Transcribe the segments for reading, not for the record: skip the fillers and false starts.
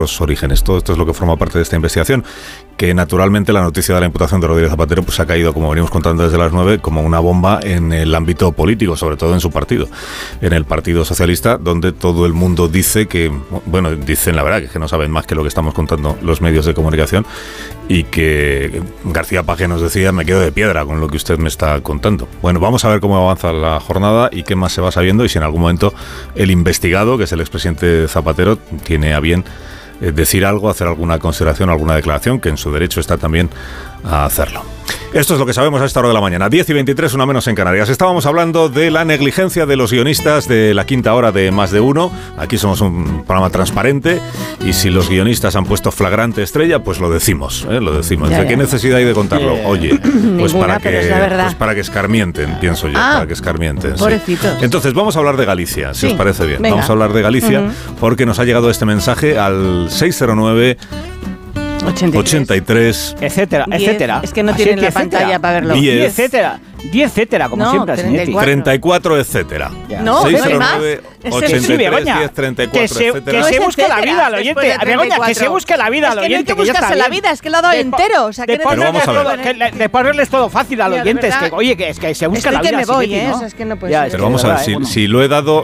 los orígenes. Todo esto es lo que forma parte de esta investigación, que naturalmente la noticia de la imputación de Rodríguez Zapatero pues ha caído, como venimos contando desde las 9, como una bomba en el ámbito político, sobre todo en su partido, en el Partido Socialista, donde todo el mundo dice que, bueno, dicen la verdad, que no saben más que lo que estamos contando los medios de comunicación, y que García Paje nos decía, me quedo de piedra con lo que usted me está contando. Bueno, vamos a ver cómo avanza la jornada y qué más se va sabiendo, y si en algún momento el investigado, que es el expresidente Zapatero, tiene a bien decir algo, hacer alguna consideración, alguna declaración, que en su derecho está también a hacerlo. Esto es lo que sabemos a esta hora de la mañana. 10:23, una menos en Canarias. Estábamos hablando de la negligencia de los guionistas de la quinta hora de Más de Uno. Aquí somos un programa transparente y si los guionistas han puesto flagrante estrella, pues lo decimos, lo decimos. ¿De qué necesidad hay de contarlo? Oye, pues ninguna, para que escarmienten, pienso yo, para que escarmienten. Pobrecitos. Sí. Entonces vamos a hablar de Galicia, si os parece bien. Venga. Vamos a hablar de Galicia porque nos ha llegado este mensaje al 609 83 etcétera, 10, etcétera. Es que no tienen la pantalla para verlo. 10, etcétera, como no, siempre, 34, etcétera. No, 609 no 83 10 34, etcétera. Que se busque la vida al oyente. Begoña, que se busque la vida al oyente. Es que no hay que buscarse la vida, es que lo ha dado entero. O sea, que de ponerles todo fácil al oyente. Es que, oye, es que se busque la vida. Es que me voy, ¿no? O sea, es que no puede ser. Pero vamos a ver, si lo he dado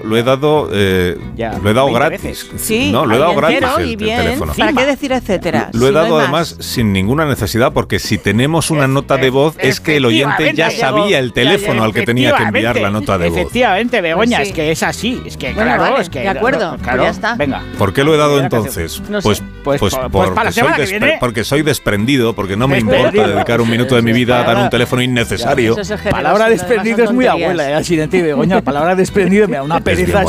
gratis. Sí, no, lo he dado gratis el el teléfono. ¿Para qué decir etcétera? Lo he dado además sin ninguna necesidad, porque si tenemos una nota de voz es que el oyente ya sabía el teléfono al que tenía que enviar la nota de voz. Efectivamente, Begoña, Pues sí. Es que es así. Es que, Bueno, claro, vale, es que. de acuerdo, claro, ya está. Venga. ¿Por qué lo he dado entonces? No sé. Pues para la semana que viene. Porque soy desprendido, porque no me importa dedicar un minuto de mi vida a dar un teléfono innecesario. Palabra desprendido es muy abuela, así de ti, Begoña. Palabra desprendido me da una pereza.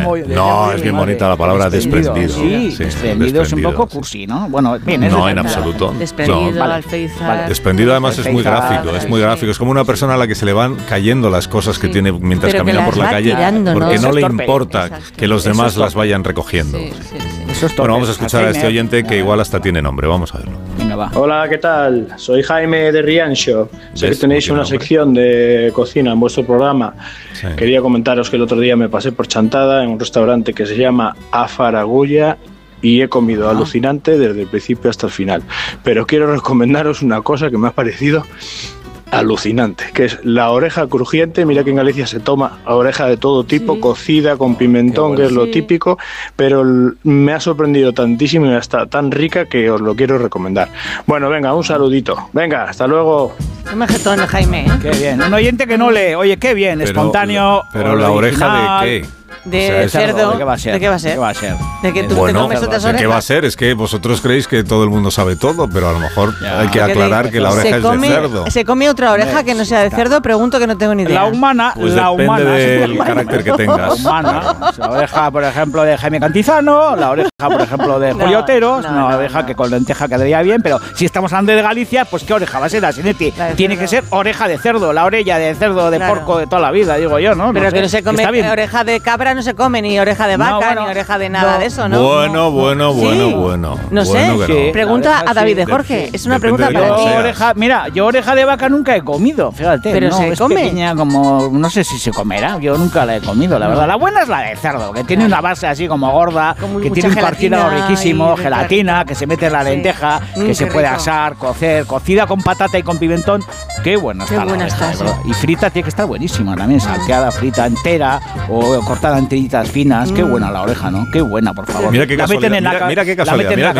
No, es bien bonita la palabra desprendido. Sí, desprendido es un poco cursi, ¿no? Bueno, bien. No, en absoluto. Desprendido, alféizar. Desprendido además es muy gráfico, es muy gráfico. Es como una persona a la que se le van cayendo las cosas que tiene mientras camina por la calle, porque no le importa que los demás las vayan recogiendo. Bueno, vamos a escuchar a este oyente que igual hasta tiene nombre. Vamos a verlo. Venga, va. Hola, ¿qué tal? Soy Jaime de Rianxo. Sé que tenéis una sección de cocina en vuestro programa. Sí. Quería comentaros que el otro día me pasé por Chantada en un restaurante que se llama A Faragulla y he comido alucinante desde el principio hasta el final. Pero quiero recomendaros una cosa que me ha parecido alucinante, que es la oreja crujiente. Mira que en Galicia se toma oreja de todo tipo, cocida con pimentón, que es lo típico, pero me ha sorprendido tantísimo y está tan rica que os lo quiero recomendar. Bueno, venga, un saludito. Venga, hasta luego. Qué majetón, Jaime, ¿eh? Qué bien. Un oyente que no lee. Oye, qué bien, espontáneo. Pero la oreja de qué? De cerdo. ¿De qué va a ser? ¿De qué va a ser? ¿Qué va a ser? De que tú te Bueno, comes otras orejas. ¿qué va a ser? Es que vosotros creéis que todo el mundo sabe todo, pero a lo mejor hay que aclarar que la oreja es de cerdo. ¿Se come otra oreja que no sea de cerdo? Pregunto, que no tengo ni idea. La humana, Pues la depende humana. del carácter que tengas. La humana. La oreja, por ejemplo, de Jaime Cantizano, la oreja, por ejemplo, de Julio Oteros, una oreja que con lenteja quedaría bien, pero si estamos hablando de Galicia, pues ¿qué oreja va a ser, Asinetti? Tiene que ser oreja de cerdo, la orella de cerdo, de porco de toda la vida, digo yo, ¿no? Pero que no se come oreja de cabra, no se come ni oreja de vaca, ni oreja de nada de eso, ¿no? Bueno. No sé, Sí. Pregunta a David de Jorge. Es una pregunta Depende de para lo ti. que seas. Mira, yo oreja de vaca nunca he comido, fíjate. Pero no, se es come. pequeña como, no sé si se comerá, yo nunca la he comido, la verdad. La buena es la de cerdo, que tiene una base así como gorda, Con que mucha tiene un partido gelatina riquísimo, y gelatina, que se mete en la lenteja, que se qué puede rico. asar, cocer, cocida con patata y con pimentón. Qué buena Qué está la buena oreja, está, de verdad. Y frita tiene que estar buenísima también, salteada, frita entera o cortada en tiritas finas. Qué buena la oreja, ¿no? Qué buena, por favor. Mira qué casualidad. Mira qué casualidad.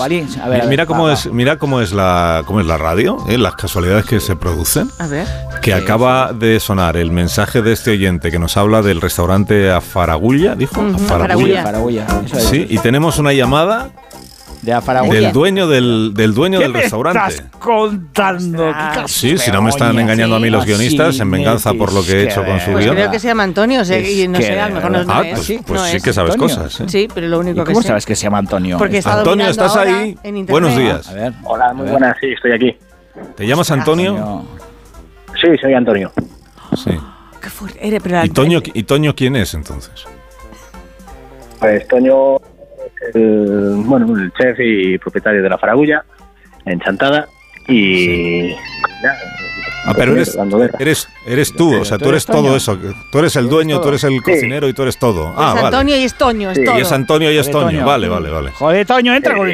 Mira cómo es la radio, las casualidades que se producen. A ver. Que acaba de sonar el mensaje de este oyente que nos habla del restaurante A Faragulla, dijo. Faragulla. Sí, y tenemos una llamada de Faragulla. del dueño del restaurante. ¿Qué estás contando? Sí, si no me están engañando a mí los guionistas en venganza por lo que he hecho con su Pues guión. creo que se llama Antonio, y no sé, a lo mejor no es. Pues sí que sabes cosas. Sí, pero lo único que sé. ¿Cómo sabes que se llama Antonio? Porque he estado Antonio, mirando ¿estás ahora ahí? en internet. Buenos días. A ver. Hola, muy buenas, sí, estoy aquí. ¿Te llamas Antonio? Sí, soy Antonio. Sí. Qué fuerte. Pero ¿Y Toño quién es entonces? Pues Toño, el chef y propietario de la Faragulla, en Chantada, y nada, pero eres tú, o sea, tú eres todo eso. Tú eres el dueño, tú eres el cocinero y tú eres todo. Es Antonio y es Toño, es todo. Y es Antonio y es Toño. Vale. Joder, Toño, entra con